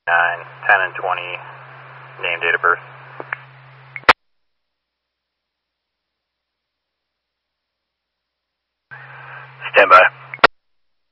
9, 10 and 20, name, date of birth. Stand by.